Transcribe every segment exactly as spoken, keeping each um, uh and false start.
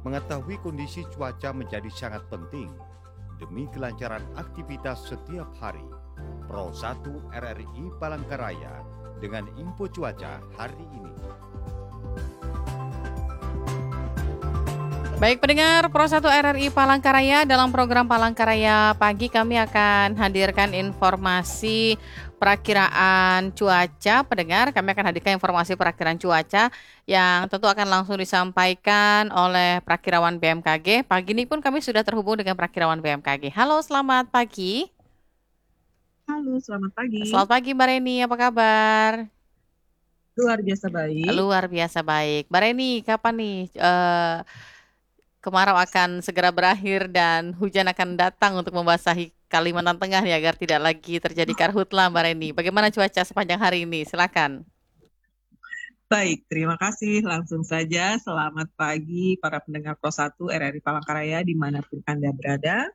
Mengetahui kondisi cuaca menjadi sangat penting demi kelancaran aktivitas setiap hari. Pro satu R R I Palangkaraya dengan info cuaca hari ini. Baik pendengar Pro satu R R I Palangkaraya, dalam program Palangkaraya Pagi kami akan hadirkan informasi perakiraan cuaca. Pendengar, kami akan hadirkan informasi perakiraan cuaca yang tentu akan langsung disampaikan oleh Prakirawan B M K G. Pagi ini pun kami sudah terhubung dengan Prakirawan B M K G. Halo, selamat pagi. Halo, selamat pagi. Selamat pagi Mbak Reni, apa kabar? Luar biasa baik. Luar biasa baik. Mbak Reni, kapan nih uh, kemarau akan segera berakhir dan hujan akan datang untuk membasahi Kalimantan Tengah ya, agar tidak lagi terjadi karhutla, Mbak Reni. Bagaimana cuaca sepanjang hari ini? Silakan. Baik, terima kasih. Langsung saja, selamat pagi para pendengar Pro satu R R I Palangkaraya dimanapun Anda berada.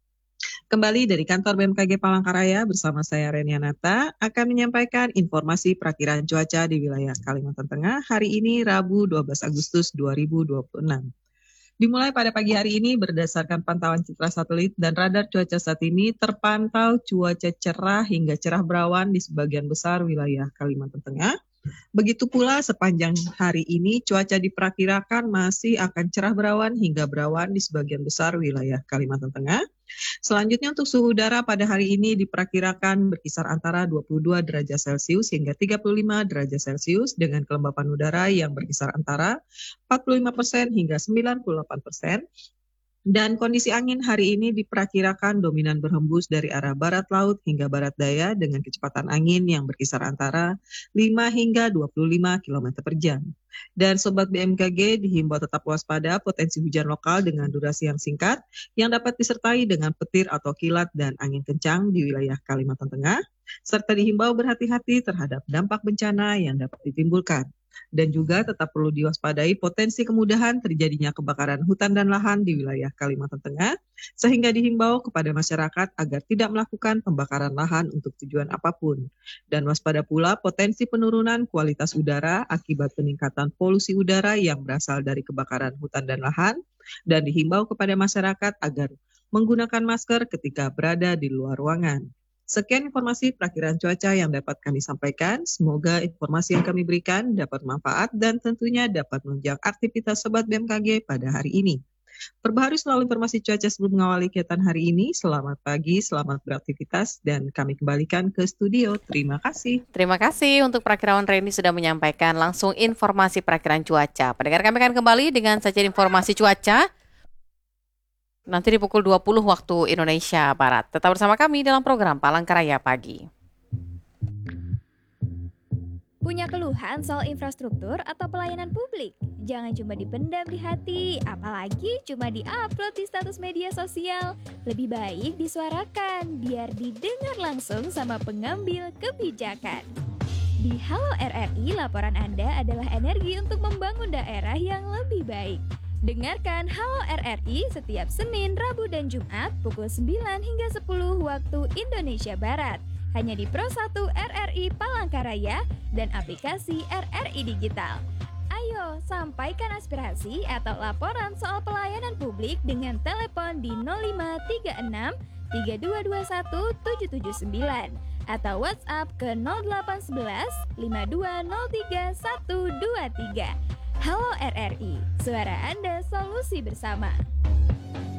Kembali dari kantor B M K G Palangkaraya bersama saya Renianata akan menyampaikan informasi perakiraan cuaca di wilayah Kalimantan Tengah hari ini Rabu dua belas Agustus dua ribu dua puluh enam. Dimulai pada pagi hari ini berdasarkan pantauan citra satelit dan radar cuaca saat ini terpantau cuaca cerah hingga cerah berawan di sebagian besar wilayah Kalimantan Tengah. Begitu pula sepanjang hari ini cuaca diperkirakan masih akan cerah berawan hingga berawan di sebagian besar wilayah Kalimantan Tengah. Selanjutnya untuk suhu udara pada hari ini diperkirakan berkisar antara dua puluh dua derajat Celcius hingga tiga puluh lima derajat Celcius dengan kelembapan udara yang berkisar antara empat puluh lima persen hingga sembilan puluh delapan persen. Dan kondisi angin hari ini diperkirakan dominan berhembus dari arah barat laut hingga barat daya dengan kecepatan angin yang berkisar antara lima hingga dua puluh lima kilometer per jam. Dan Sobat B M K G dihimbau tetap waspada potensi hujan lokal dengan durasi yang singkat yang dapat disertai dengan petir atau kilat dan angin kencang di wilayah Kalimantan Tengah, serta dihimbau berhati-hati terhadap dampak bencana yang dapat ditimbulkan. Dan juga tetap perlu diwaspadai potensi kemudahan terjadinya kebakaran hutan dan lahan di wilayah Kalimantan Tengah, sehingga dihimbau kepada masyarakat agar tidak melakukan pembakaran lahan untuk tujuan apapun. Dan waspada pula potensi penurunan kualitas udara akibat peningkatan polusi udara yang berasal dari kebakaran hutan dan lahan, dan dihimbau kepada masyarakat agar menggunakan masker ketika berada di luar ruangan. Sekian informasi perakiraan cuaca yang dapat kami sampaikan. Semoga informasi yang kami berikan dapat bermanfaat dan tentunya dapat menunjang aktivitas Sobat B M K G pada hari ini. Perbaharui selalu informasi cuaca sebelum mengawali kegiatan hari ini. Selamat pagi, selamat beraktivitas, dan kami kembalikan ke studio. Terima kasih. Terima kasih untuk Prakirawan Reni sudah menyampaikan langsung informasi perakiraan cuaca. Pendengar, kami akan kembali dengan sajian informasi cuaca nanti di pukul dua puluh waktu Indonesia Barat. Tetap bersama kami dalam program Palangkaraya Pagi. Punya keluhan soal infrastruktur atau pelayanan publik? Jangan cuma dipendam di hati, apalagi cuma di-upload di status media sosial. Lebih baik disuarakan, biar didengar langsung sama pengambil kebijakan. Di Halo R R I, laporan Anda adalah energi untuk membangun daerah yang lebih baik. Dengarkan Halo R R I setiap Senin, Rabu, dan Jumat pukul sembilan hingga sepuluh waktu Indonesia Barat. Hanya di Pro satu R R I Palangkaraya dan aplikasi R R I Digital. Ayo, sampaikan aspirasi atau laporan soal pelayanan publik dengan telepon di nol lima tiga enam tiga dua dua satu tujuh tujuh sembilan atau WhatsApp ke nol delapan satu satu lima dua nol tiga satu dua tiga. Halo R R I, suara Anda, solusi bersama.